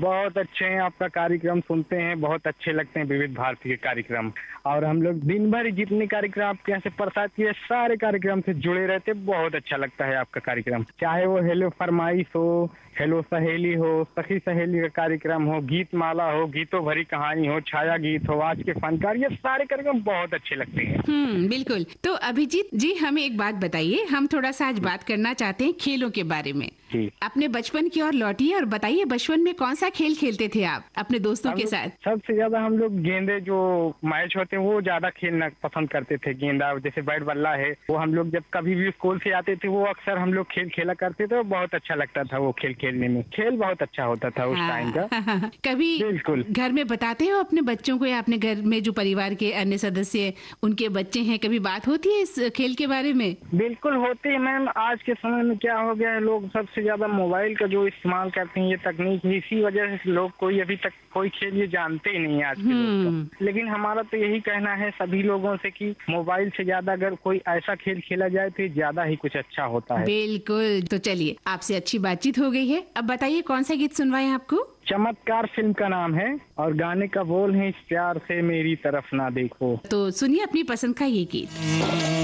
बहुत अच्छे हैं, आपका कार्यक्रम सुनते हैं, बहुत अच्छे लगते हैं विविध भारती के कार्यक्रम। और हम लोग दिन भर जितने कार्यक्रम आपके यहाँ से प्रसाद किए सारे कार्यक्रम से जुड़े रहते, बहुत अच्छा लगता है आपका कार्यक्रम। चाहे वो हेलो फरमाइश हो, हेलो सहेली हो, सखी सहेली का कार्यक्रम हो, गीत माला हो, गीतों भरी कहानी हो, छाया गीत हो, आज के फनकार, ये सारे कार्यक्रम बहुत अच्छे लगते हैं। बिल्कुल। तो अभिजीत जी, हमें एक बात बताइए, हम थोड़ा सा आज बात करना चाहते हैं खेलों के बारे में। अपने बचपन की ओर लौटिए और बताइए, बचपन में कौन सा खेल खेलते थे आप अपने दोस्तों के साथ? सबसे ज्यादा हम लोग गेंदे जो मैच होते हैं वो ज्यादा खेलना पसंद करते थे। गेंदा जैसे बैट बल्ला है, वो हम लोग जब कभी भी स्कूल से आते थे वो अक्सर हम लोग खेल खेला करते थे। बहुत अच्छा लगता था वो खेल खेलने में, खेल बहुत अच्छा होता था उस टाइम का। कभी बिल्कुल घर में बताते हो अपने बच्चों को या अपने घर में जो परिवार के अन्य सदस्य उनके बच्चे हैं, कभी बात होती है इस खेल के बारे में? बिल्कुल होती है मैम। आज के समय में क्या हो गया है, लोग सबसे ज्यादा मोबाइल का जो इस्तेमाल करते हैं, ये तकनीक है, इसी वजह से लोग कोई अभी तक कोई खेल ये जानते ही नहीं है आज के लोग तो। लेकिन हमारा तो यही कहना है सभी लोगों से कि मोबाइल से ज्यादा अगर कोई ऐसा खेल खेला जाए तो ज्यादा ही कुछ अच्छा होता है। बिल्कुल। तो चलिए, आपसे अच्छी बातचीत हो गई है, अब बताइए कौन सा गीत सुनवाएं आपको? चमत्कार फिल्म का नाम है और गाने का बोल है, इस प्यार से मेरी तरफ ना देखो। तो सुनिए अपनी पसंद का ये गीत।